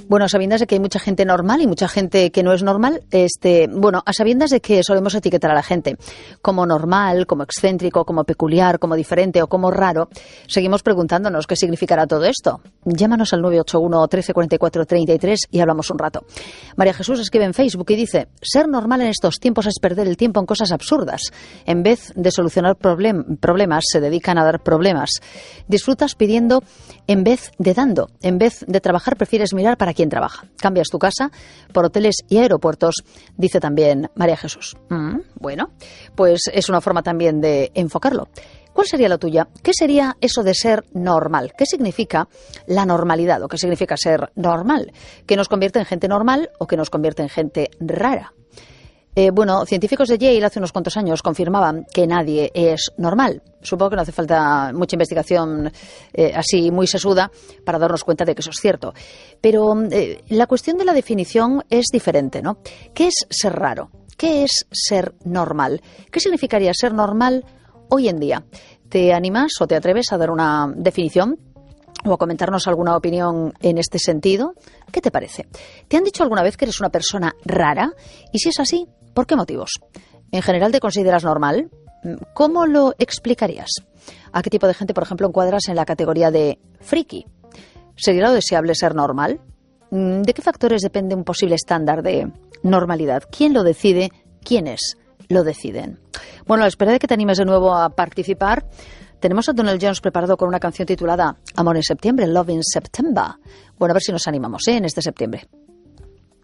Bueno, a sabiendas de que hay mucha gente normal y mucha gente que no es normal, a sabiendas de que solemos etiquetar a la gente como normal, como excéntrico, como peculiar, como diferente o como raro, seguimos preguntándonos qué significará todo esto. Llámanos al 981 13 44 33 y hablamos un rato. María Jesús escribe en Facebook y dice: ser normal en estos tiempos es perder el tiempo en cosas absurdas. En vez de solucionar problemas, se dedican a dar problemas. Disfrutas pidiendo en vez de dando. En vez de trabajar, prefieres mirar para quién trabaja. Cambias tu casa por hoteles y aeropuertos, dice también María Jesús. Bueno, pues es una forma también de enfocarlo. ¿Cuál sería la tuya? ¿Qué sería eso de ser normal? ¿Qué significa la normalidad o qué significa ser normal? ¿Qué nos convierte en gente normal o qué nos convierte en gente rara? Científicos de Yale hace unos cuantos años confirmaban que nadie es normal. Supongo que no hace falta mucha investigación así muy sesuda para darnos cuenta de que eso es cierto. Pero la cuestión de la definición es diferente, ¿no? ¿Qué es ser raro? ¿Qué es ser normal? ¿Qué significaría ser normal hoy en día? ¿Te animas o te atreves a dar una definición o a comentarnos alguna opinión en este sentido? ¿Qué te parece? ¿Te han dicho alguna vez que eres una persona rara? Y si es así, ¿por qué motivos? ¿En general te consideras normal? ¿Cómo lo explicarías? ¿A qué tipo de gente, por ejemplo, encuadras en la categoría de friki? ¿Sería lo deseable ser normal? ¿De qué factores depende un posible estándar de normalidad? ¿Quién lo decide? ¿Quiénes lo deciden? Bueno, a la espera de que te animes de nuevo a participar, tenemos a Donald Jones preparado con una canción titulada Amor en septiembre, Love in September. Bueno, a ver si nos animamos, en este septiembre.